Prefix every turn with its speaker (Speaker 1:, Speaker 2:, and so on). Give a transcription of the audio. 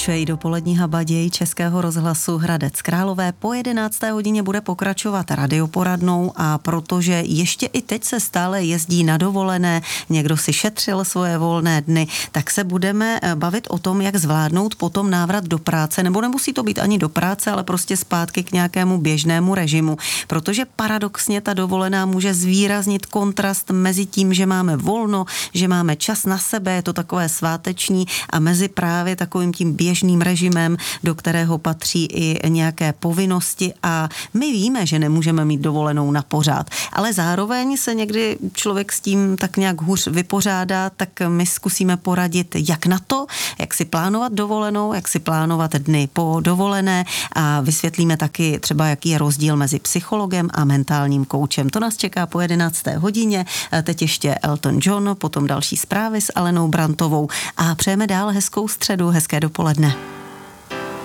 Speaker 1: Pokračuje i dopolední habaděj Českého rozhlasu Hradec Králové. Po 11. hodině bude pokračovat radioporadnou a protože ještě i teď se stále jezdí na dovolené, někdo si šetřil svoje volné dny, tak se budeme bavit o tom, jak zvládnout potom návrat do práce, nebo nemusí to být ani do práce, ale prostě zpátky k nějakému běžnému režimu, protože paradoxně ta dovolená může zvýraznit kontrast mezi tím, že máme volno, že máme čas na sebe, je to takové sváteční, a mezi právě takovým tím běžným režimem, do kterého patří i nějaké povinnosti, a my víme, že nemůžeme mít dovolenou na pořád, ale zároveň se někdy člověk s tím tak nějak hůř vypořádá, tak my zkusíme poradit, jak na to, jak si plánovat dovolenou, jak si plánovat dny po dovolené, a vysvětlíme taky třeba, jaký je rozdíl mezi psychologem a mentálním koučem. To nás čeká po 11. hodině, teď ještě Elton John, potom další zprávy s Alenou Brantovou a přejeme dál hezkou středu, hezké dopoledne.